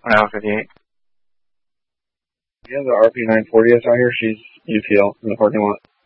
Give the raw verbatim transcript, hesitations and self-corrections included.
Mile fifty-eight. Yeah, the R P nine forty is out here. She's U T L in the parking lot.